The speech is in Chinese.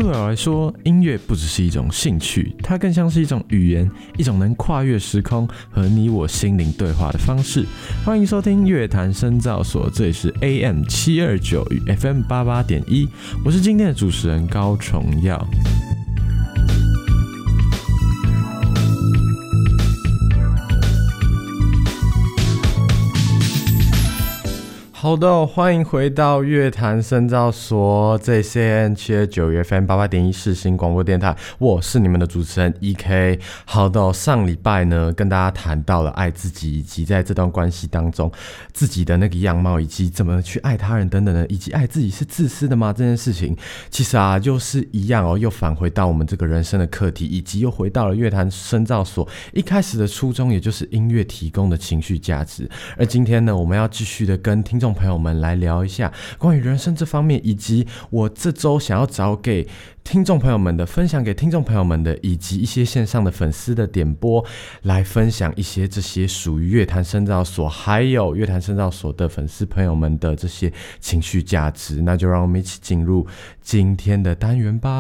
对我来说，音乐不只是一种兴趣，它更像是一种语言，一种能跨越时空和你我心灵对话的方式。欢迎收听乐坛深造所，这里是 AM729与 FM88.1，我是今天的主持人高崇耀。好的，欢迎回到乐坛深造所，这里是 AM729 FM88.1 世新广播电台，我是你们的主持人 EK。好的，上礼拜呢跟大家谈到了爱自己，以及在这段关系当中自己的那个样貌，以及怎么去爱他人等等的，以及爱自己是自私的吗？这件事情其实就是一样哦，又返回到我们这个人生的课题，以及又回到了乐坛深造所一开始的初衷，也就是音乐提供的情绪价值。而今天呢，我们要继续的跟听众朋友们来聊一下关于人生这方面，以及我这周想要找给听众朋友们的分享给听众朋友们的，以及一些线上的粉丝的点播，来分享一些这些属于乐坛深造所还有乐坛深造所的粉丝朋友们的这些情绪价值。那就让我们一起进入今天的单元吧。